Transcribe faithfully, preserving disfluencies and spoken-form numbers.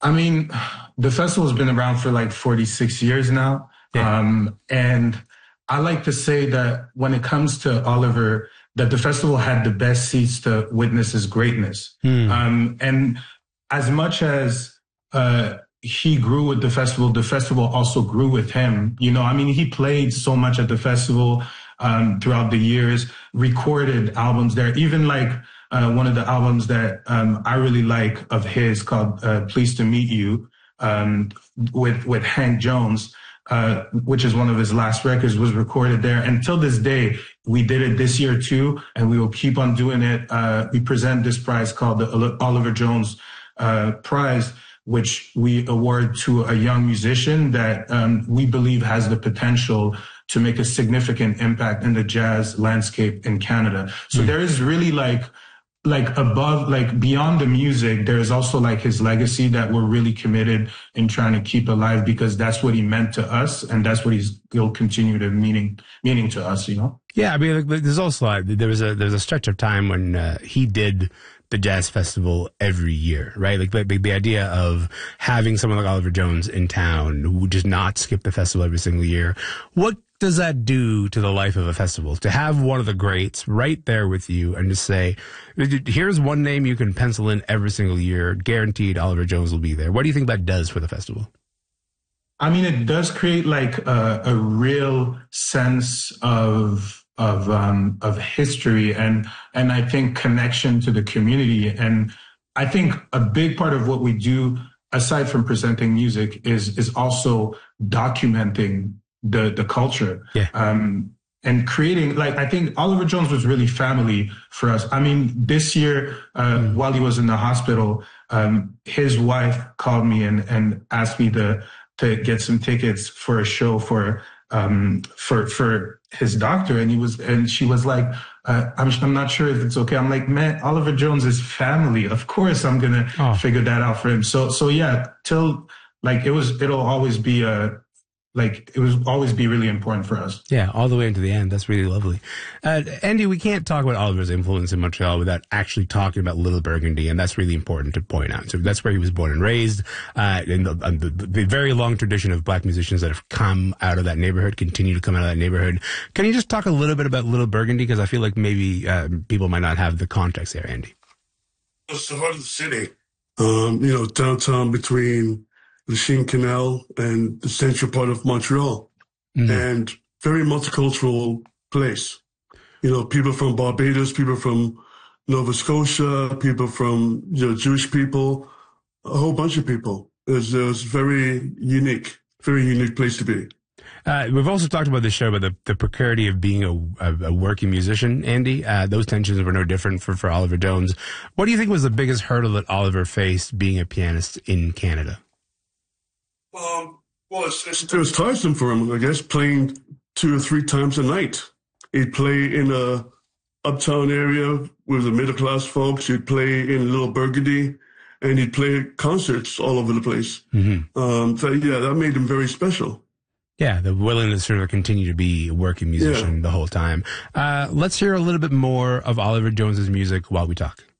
I mean, the festival's been around for like forty-six years now. Yeah. Um, and I like to say that when it comes to Oliver, that the festival had the best seats to witness his greatness. Hmm. Um, and as much as uh, he grew with the festival, the festival also grew with him. You know, I mean, he played so much at the festival um, throughout the years, recorded albums there, even like uh, one of the albums that um, I really like of his called uh, Pleased to Meet You um, with, with Hank Jones. Uh, which is one of his last records, was recorded there. And till this day, we did it this year too, and we will keep on doing it. Uh, we present this prize called the Oliver Jones uh, Prize, which we award to a young musician that um, we believe has the potential to make a significant impact in the jazz landscape in Canada. So mm. there is really like like above, like beyond the music, there is also like his legacy that we're really committed in trying to keep alive, because that's what he meant to us, and that's what he's he'll continue to meaning meaning to us, you know. Yeah, I mean, like, there's also like, there was a there's a stretch of time when uh, he did the jazz festival every year, right? Like the, the idea of having someone like Oliver Jones in town who would just not skip the festival every single year. What does that do to the life of a festival, to have one of the greats right there with you and just say, here's one name you can pencil in every single year, guaranteed Oliver Jones will be there? What do you think that does for the festival? I mean, it does create like a, a real sense of of um, of history and and I think connection to the community. And I think a big part of what we do, aside from presenting music, is is also documenting the the culture. Yeah. Um, and creating, like, I think Oliver Jones was really family for us. I mean, this year, uh, mm. while he was in the hospital, um, his wife called me and, and asked me to to get some tickets for a show for um for for his doctor, and he was and she was like, uh, I'm I'm not sure if it's okay. I'm like, man, Oliver Jones is family. Of course, I'm gonna oh. figure that out for him. So so yeah, till like it was, it'll always be a. Like, it was always be really important for us. Yeah, all the way into the end. That's really lovely. Uh, Andy, we can't talk about Oliver's influence in Montreal without actually talking about Little Burgundy, and that's really important to point out. So that's where he was born and raised. Uh, and the, the, the very long tradition of black musicians that have come out of that neighborhood, continue to come out of that neighborhood. Can you just talk a little bit about Little Burgundy? Because I feel like maybe uh, people might not have the context there, Andy. It's the heart of the city. Um, you know, downtown between the Lachine Canal and the central part of Montreal, mm-hmm. and very multicultural place. You know, people from Barbados, people from Nova Scotia, people from, you know, Jewish people, a whole bunch of people. It was, it was very unique, very unique place to be. Uh, we've also talked about this show about the, the precarity of being a, a, a working musician, Andy. Uh, those tensions were no different for, for Oliver Jones. What do you think was the biggest hurdle that Oliver faced being a pianist in Canada? Um, well, it's, it's, it was tiresome for him, I guess, playing two or three times a night. He'd play in a uptown area with the middle-class folks. He'd play in Little Burgundy, and he'd play concerts all over the place. Mm-hmm. Um, so, yeah, that made him very special. Yeah, the willingness to sort of continue to be a working musician yeah. the whole time. Uh, let's hear a little bit more of Oliver Jones's music while we talk.